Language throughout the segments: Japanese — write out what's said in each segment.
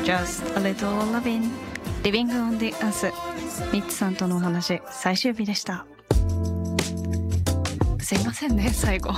Just a little loving Living on the Earth ミッツさんとのお話最終日でした。すいませんね最後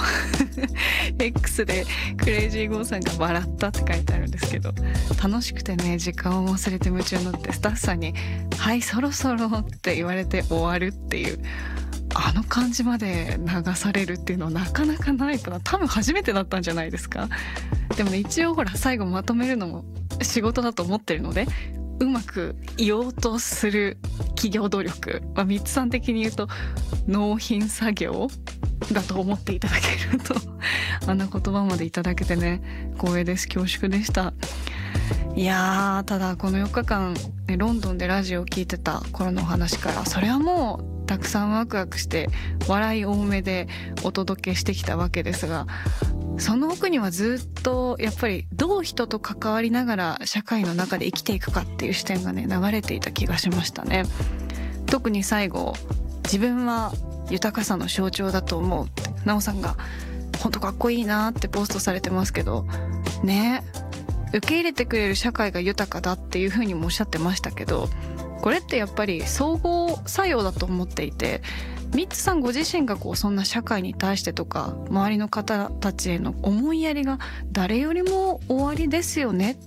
X でクレイジーゴーさんが笑ったって書いてあるんですけど、楽しくてね時間を忘れて夢中になってスタッフさんにはいそろそろって言われて終わるっていうあの感じまで流されるっていうのはなかなかないかな。多分初めてだったんじゃないですか。でもね一応ほら最後まとめるのも仕事だと思ってるのでうまく言おうとする企業努力、ミッツさん的に言うと納品作業だと思っていただけるとあんな言葉までいただけてね光栄です。恐縮でした。いやーただこの4日間、ね、ロンドンでラジオを聞いてた頃のお話からそれはもうたくさんワクワクして笑い多めでお届けしてきたわけですが、その奥にはずっとやっぱりどう人と関わりながら社会の中で生きていくかっていう視点がね流れていた気がしましたね。特に最後自分は豊かさの象徴だと思うってなおさんが本当かっこいいなってポストされてますけどね、受け入れてくれる社会が豊かだっていうふうにもおっしゃってましたけど、これってやっぱり相互作用だと思っていて、ミッツさんご自身がそんな社会に対してとか周りの方たちへの思いやりが誰よりもおありですよねって、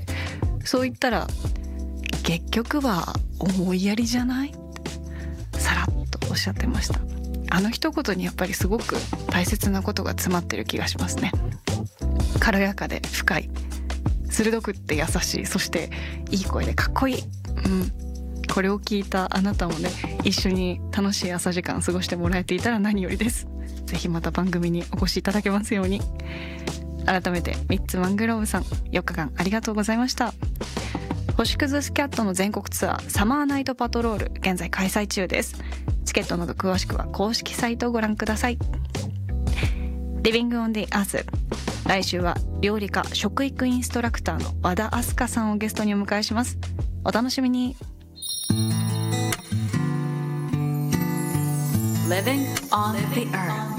そう言ったら結局は思いやりじゃないってさらっとおっしゃってました。あの一言にやっぱりすごく大切なことが詰まってる気がしますね。軽やかで深い、鋭くって優しい、そしていい声でかっこいい、これを聞いたあなたもね一緒に楽しい朝時間過ごしてもらえていたら何よりです。ぜひまた番組にお越しいただけますように。改めてミッツマングローブさん4日間ありがとうございました。星屑スキャットの全国ツアーサマーナイトパトロール現在開催中です。チケットなど詳しくは公式サイトをご覧ください。 Living on the Earth、 来週は料理家食育インストラクターの和田明日香さんをゲストにお迎えします。お楽しみに。 Living on the Earth